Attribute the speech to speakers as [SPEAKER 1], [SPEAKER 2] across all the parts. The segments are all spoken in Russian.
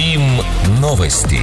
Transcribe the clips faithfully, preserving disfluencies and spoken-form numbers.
[SPEAKER 1] БИМ новости.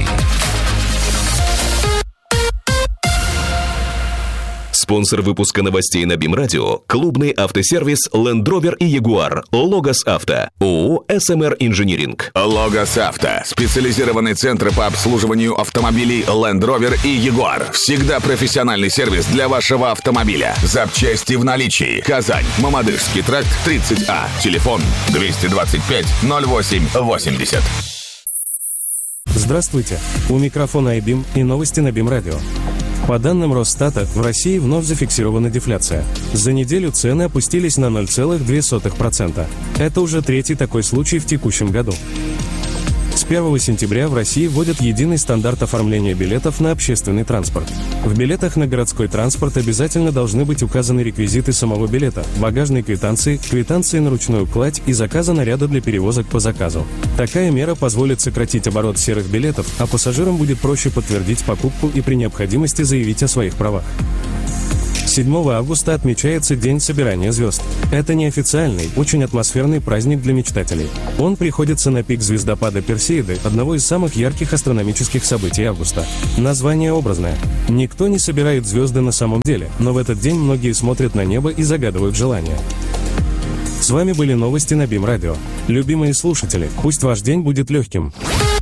[SPEAKER 1] Спонсор выпуска новостей на БИМ Радио – клубный автосервис Land Rover и Jaguar. Логос Авто. ООО эс эм эр Инжиниринг.
[SPEAKER 2] Логос Авто. Специализированный центр по обслуживанию автомобилей Land Rover и Jaguar. Всегда профессиональный сервис для вашего автомобиля. Запчасти в наличии. Казань. Мамадышский тракт тридцать А. Телефон двести двадцать пять ноль восемь восемьдесят.
[SPEAKER 3] Здравствуйте. У микрофона iBIM и новости на БИМ Радио. По данным Росстата, в России вновь зафиксирована дефляция. За неделю цены опустились на ноль целых две десятых процента. Это уже третий такой случай в текущем году. С первого сентября в России вводят единый стандарт оформления билетов на общественный транспорт. В билетах на городской транспорт обязательно должны быть указаны реквизиты самого билета, багажные квитанции, квитанции на ручную кладь и заказа наряда для перевозок по заказу. Такая мера позволит сократить оборот серых билетов, а пассажирам будет проще подтвердить покупку и при необходимости заявить о своих правах. седьмого августа отмечается День собирания звезд. Это неофициальный, очень атмосферный праздник для мечтателей. Он приходится на пик звездопада Персеиды, одного из самых ярких астрономических событий августа. Название образное. Никто не собирает звезды на самом деле, но в этот день многие смотрят на небо и загадывают желания. С вами были новости на БИМ Радио. Любимые слушатели, пусть ваш день будет легким.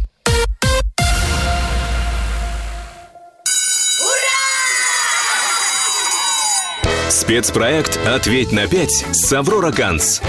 [SPEAKER 1] Спецпроект «Ответь на пять» с Аврора Канц.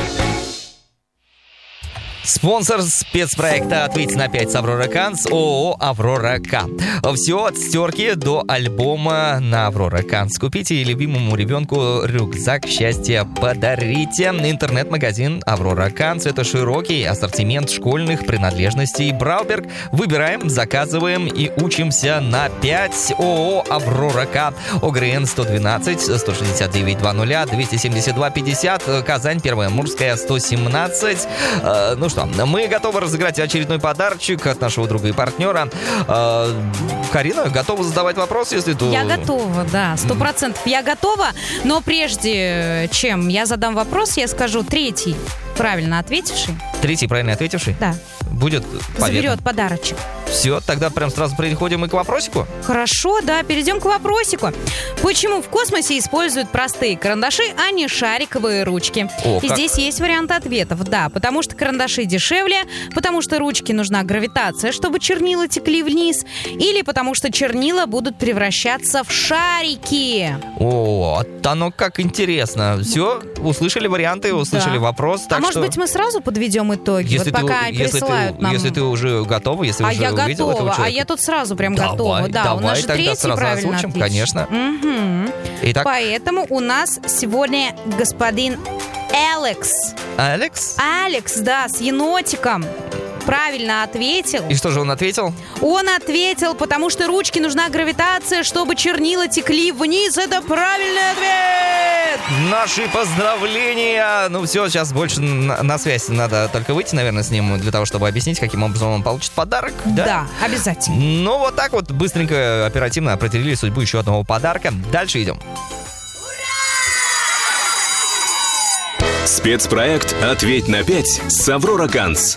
[SPEAKER 4] Спонсор спецпроекта «Ответь на пять» с Аврора Канц ООО «Аврора К». Все от стерки до альбома на Аврора Канц. Купите любимому ребенку рюкзак счастья, подарите. Интернет-магазин Аврора Канц. Это широкий ассортимент школьных принадлежностей Брауберг. Выбираем, заказываем и учимся на пять. ООО «Аврора К». ОГРН сто двенадцать сто шестьдесят девять двадцать двести семьдесят два пятьдесят. Казань, Первая Амурская, сто семнадцать. Ну что, мы готовы разыграть очередной подарочек от нашего друга и партнера. Э, Карина, готова задавать вопрос, если ты...
[SPEAKER 5] Я готова, да, сто процентов я готова. Но прежде чем я задам вопрос, я скажу третий правильно ответивший.
[SPEAKER 4] Третий правильно ответивший?
[SPEAKER 5] Да.
[SPEAKER 4] Будет победа.
[SPEAKER 5] Заберет подарочек.
[SPEAKER 4] Все, тогда прям сразу переходим и к вопросику.
[SPEAKER 5] Хорошо, да, перейдем к вопросику. Почему в космосе используют простые карандаши, а не шариковые ручки?
[SPEAKER 4] О,
[SPEAKER 5] и
[SPEAKER 4] как...
[SPEAKER 5] здесь есть варианты ответов. Да, потому что карандаши дешевле, потому что ручке нужна гравитация, чтобы чернила текли вниз, или потому что чернила будут превращаться в шарики.
[SPEAKER 4] О, оно как интересно. Все, услышали варианты, услышали
[SPEAKER 5] да.
[SPEAKER 4] вопрос. Так
[SPEAKER 5] а
[SPEAKER 4] что...
[SPEAKER 5] может быть, мы сразу подведем итоги?
[SPEAKER 4] Если
[SPEAKER 5] вот
[SPEAKER 4] ты,
[SPEAKER 5] пока
[SPEAKER 4] если
[SPEAKER 5] присылают
[SPEAKER 4] ты,
[SPEAKER 5] нам...
[SPEAKER 4] Если ты уже готова, если
[SPEAKER 5] а
[SPEAKER 4] уже
[SPEAKER 5] я
[SPEAKER 4] увидел
[SPEAKER 5] готова,
[SPEAKER 4] этого человека.
[SPEAKER 5] А я тут сразу прям
[SPEAKER 4] давай,
[SPEAKER 5] готова. Да,
[SPEAKER 4] давай,
[SPEAKER 5] у нас же
[SPEAKER 4] тогда
[SPEAKER 5] третий
[SPEAKER 4] сразу
[SPEAKER 5] правильно
[SPEAKER 4] озвучим,
[SPEAKER 5] ответишь.
[SPEAKER 4] конечно.
[SPEAKER 5] Угу.
[SPEAKER 4] Итак.
[SPEAKER 5] Поэтому у нас сегодня господин Алекс.
[SPEAKER 4] Алекс?
[SPEAKER 5] Алекс, да, с енотиком. Правильно ответил.
[SPEAKER 4] И что же он ответил?
[SPEAKER 5] Он ответил, потому что ручке нужна гравитация, чтобы чернила текли вниз. Это правильный ответ!
[SPEAKER 4] Наши поздравления! Ну все, сейчас больше на, на связь надо только выйти, наверное, с ним, для того, чтобы объяснить, каким образом он получит подарок. Да,
[SPEAKER 5] да обязательно.
[SPEAKER 4] Ну вот так вот быстренько, оперативно определили судьбу еще одного подарка. Дальше идем.
[SPEAKER 1] Спецпроект «Ответь на пять» с Аврора Канц.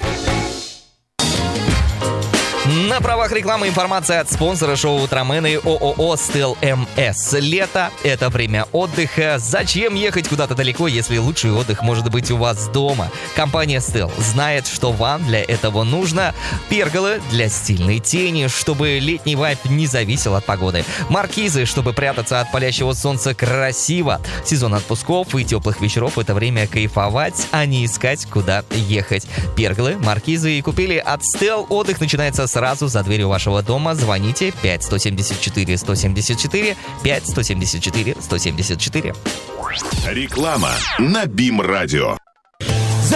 [SPEAKER 4] На правах рекламы информация от спонсора шоу «Утромены» ООО «Стел эм эс». Лето – это время отдыха. Зачем ехать куда-то далеко, если лучший отдых может быть у вас дома? Компания «Стел» знает, что вам для этого нужно. Перголы для стильной тени, чтобы летний вайб не зависел от погоды. Маркизы, чтобы прятаться от палящего солнца красиво. Сезон отпусков и теплых вечеров – это время кайфовать, а не искать, куда ехать. Перголы, маркизы и купили от «Стел». Отдых начинается сразу за дверью вашего дома. Звоните пять сто семьдесят четыре сто семьдесят четыре, пять сто семьдесят четыре сто семьдесят четыре.
[SPEAKER 2] Реклама на БИМ Радио.